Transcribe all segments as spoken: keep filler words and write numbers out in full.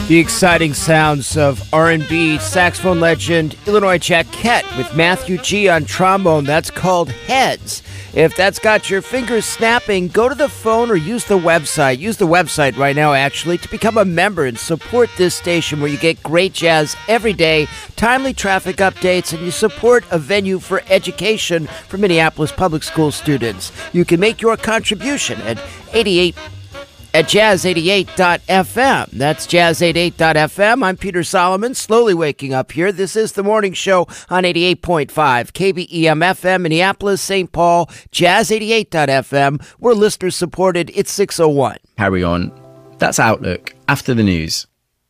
The exciting sounds of R and B saxophone legend Illinois Jack Kett with Matthew G on trombone. That's called Heads. If that's got your fingers snapping, go to the phone or use the website. Use the website right now, actually, to become a member and support this station where you get great jazz every day, timely traffic updates, and you support a venue for education for Minneapolis public school students. You can make your contribution at eighty-eight at jazz eighty-eight dot f m. That's jazz eighty-eight dot f m. I'm Peter Solomon, slowly waking up here. This is the morning show on eighty-eight point five K B E M F M, Minneapolis, Saint Paul, jazz eighty-eight dot f m. We're listener supported. It's six oh one. Carry on. That's Outlook. After the news.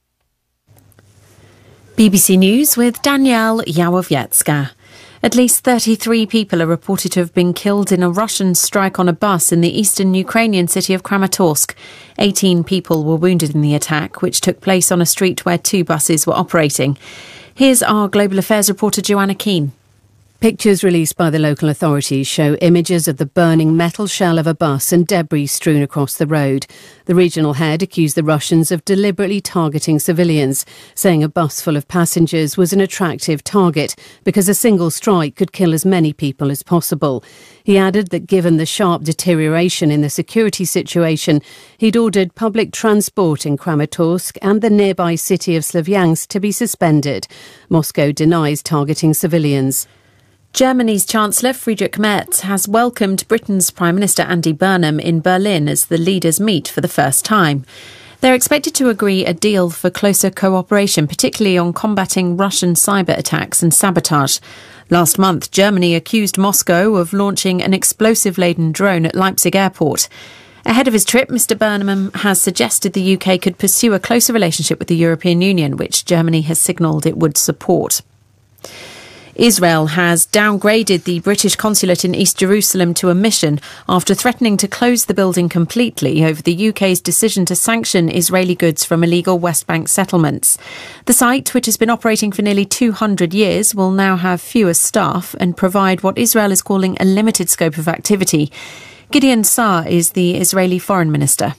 B B C News with Danielle Yawowiecka. At least thirty-three people are reported to have been killed in a Russian strike on a bus in the eastern Ukrainian city of Kramatorsk. eighteen people were wounded in the attack, which took place on a street where two buses were operating. Here's our Global Affairs reporter Joanna Keane. Pictures released by the local authorities show images of the burning metal shell of a bus and debris strewn across the road. The regional head accused the Russians of deliberately targeting civilians, saying a bus full of passengers was an attractive target because a single strike could kill as many people as possible. He added that given the sharp deterioration in the security situation, he'd ordered public transport in Kramatorsk and the nearby city of Slavyansk to be suspended. Moscow denies targeting civilians. Germany's Chancellor Friedrich Merz has welcomed Britain's Prime Minister Andy Burnham in Berlin as the leaders meet for the first time. They're expected to agree a deal for closer cooperation, particularly on combating Russian cyber attacks and sabotage. Last month, Germany accused Moscow of launching an explosive-laden drone at Leipzig airport. Ahead of his trip, Mister Burnham has suggested the U K could pursue a closer relationship with the European Union, which Germany has signalled it would support. Israel has downgraded the British consulate in East Jerusalem to a mission after threatening to close the building completely over the U K's decision to sanction Israeli goods from illegal West Bank settlements. The site, which has been operating for nearly two hundred years, will now have fewer staff and provide what Israel is calling a limited scope of activity. Gideon Saar is the Israeli foreign minister.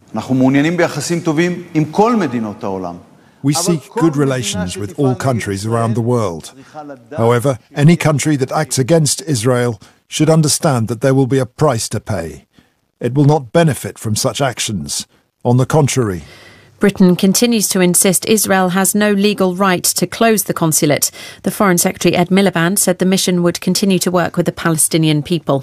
We seek good relations with all countries around the world. However, any country that acts against Israel should understand that there will be a price to pay. It will not benefit from such actions. On the contrary. Britain continues to insist Israel has no legal right to close the consulate. The Foreign Secretary Ed Miliband said the mission would continue to work with the Palestinian people.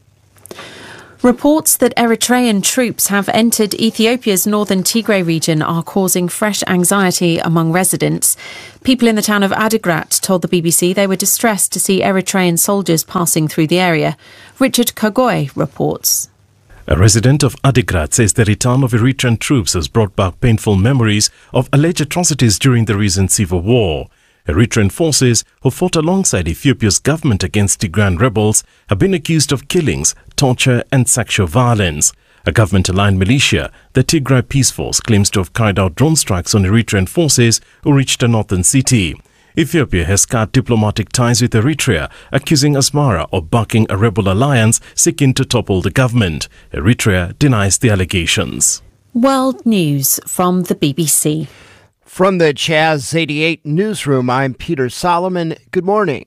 Reports that Eritrean troops have entered Ethiopia's northern Tigray region are causing fresh anxiety among residents. People in the town of Adigrat told the B B C they were distressed to see Eritrean soldiers passing through the area. Richard Kagoy reports. A resident of Adigrat says the return of Eritrean troops has brought back painful memories of alleged atrocities during the recent civil war. Eritrean forces who fought alongside Ethiopia's government against Tigrayan rebels have been accused of killings, torture and sexual violence. A government-aligned militia, the Tigray Peace Force, claims to have carried out drone strikes on Eritrean forces who reached a northern city. Ethiopia has cut diplomatic ties with Eritrea, accusing Asmara of backing a rebel alliance seeking to topple the government. Eritrea denies the allegations. World News from the B B C. From the Jazz eighty-eight newsroom, I'm Peter Solomon. Good morning.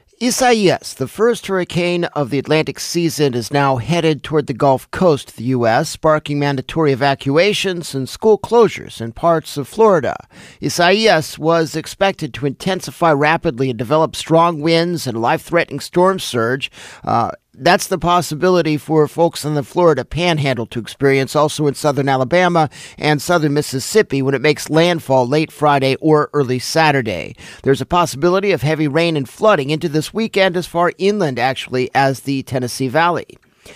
Isaias, the first hurricane of the Atlantic season, is now headed toward the Gulf Coast of the U S, sparking mandatory evacuations and school closures in parts of Florida. Isaias was expected to intensify rapidly and develop strong winds and life-threatening storm surge. Uh, That's the possibility for folks in the Florida Panhandle to experience, also in southern Alabama and southern Mississippi when it makes landfall late Friday or early Saturday. There's a possibility of heavy rain and flooding into this weekend as far inland, actually, as the Tennessee Valley.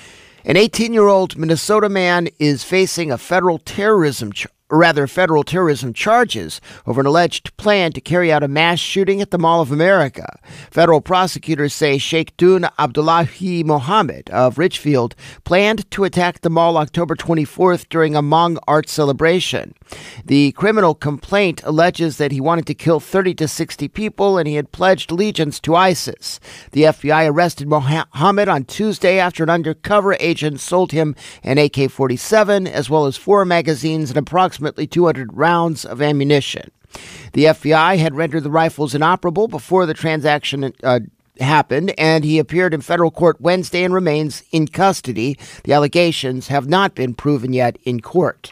An eighteen-year-old Minnesota man is facing a federal terrorism charge. or rather federal terrorism charges over an alleged plan to carry out a mass shooting at the Mall of America. Federal prosecutors say Sheikh Dun Abdullahi Mohammed of Richfield planned to attack the mall October twenty-fourth during a Hmong art celebration. The criminal complaint alleges that he wanted to kill thirty to sixty people and he had pledged allegiance to ISIS. The F B I arrested Mohammed on Tuesday after an undercover agent sold him an A K forty-seven as well as four magazines and approximately approximately two hundred rounds of ammunition. The F B I had rendered the rifles inoperable before the transaction uh, happened, and he appeared in federal court Wednesday and remains in custody. The allegations have not been proven yet in court.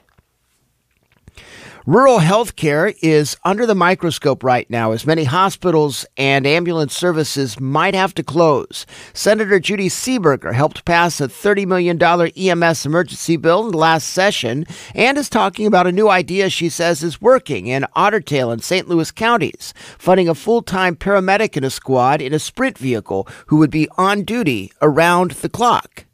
Rural health care is under the microscope right now, as many hospitals and ambulance services might have to close. Senator Judy Seeberger helped pass a thirty million dollars E M S emergency bill in the last session and is talking about a new idea she says is working in Otter Tail and Saint Louis counties, funding a full-time paramedic in a squad in a sprint vehicle who would be on duty around the clock.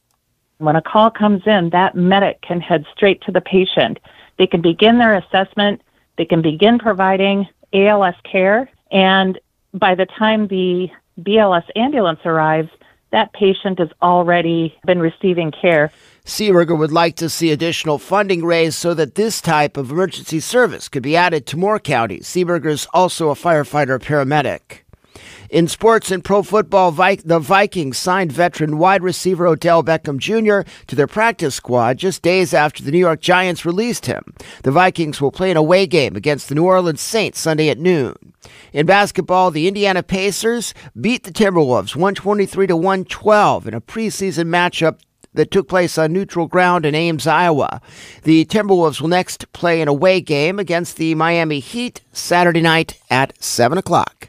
When a call comes in, that medic can head straight to the patient. They can begin their assessment, they can begin providing A L S care, and by the time the B L S ambulance arrives, that patient has already been receiving care. Seeberger would like to see additional funding raised so that this type of emergency service could be added to more counties. Seeberger is also a firefighter paramedic. In sports and pro football, the Vikings signed veteran wide receiver Odell Beckham Junior to their practice squad just days after the New York Giants released him. The Vikings will play an away game against the New Orleans Saints Sunday at noon. In basketball, the Indiana Pacers beat the Timberwolves one twenty-three to one twelve in a preseason matchup that took place on neutral ground in Ames, Iowa. The Timberwolves will next play an away game against the Miami Heat Saturday night at seven o'clock.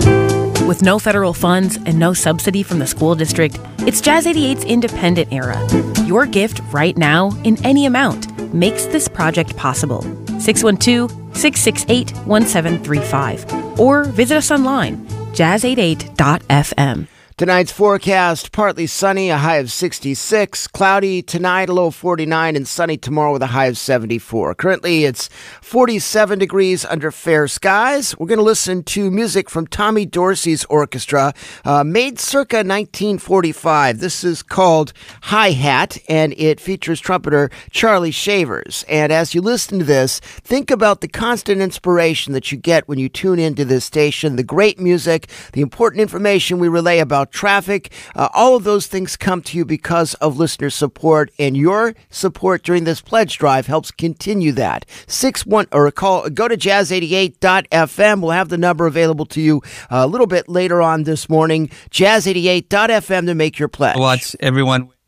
With no federal funds and no subsidy from the school district, it's Jazz eighty-eight's independent era. Your gift right now, in any amount, makes this project possible. six one two, six six eight, one seven three five. Or visit us online, jazz eighty-eight dot f m. Tonight's forecast, partly sunny, a high of sixty-six. Cloudy tonight, a low of forty-nine, and sunny tomorrow with a high of seventy-four. Currently, it's forty-seven degrees under fair skies. We're going to listen to music from Tommy Dorsey's orchestra, uh, made circa nineteen forty-five. This is called Hi-Hat, and it features trumpeter Charlie Shavers. And as you listen to this, think about the constant inspiration that you get when you tune into this station, the great music, the important information we relay about traffic. Uh, all of those things come to you because of listener support, and your support during this pledge drive helps continue that. Six one or call go to jazz eighty-eight dot f m. We'll have the number available to you a little bit later on this morning. jazz eighty-eight dot f m to make your pledge. Watch everyone.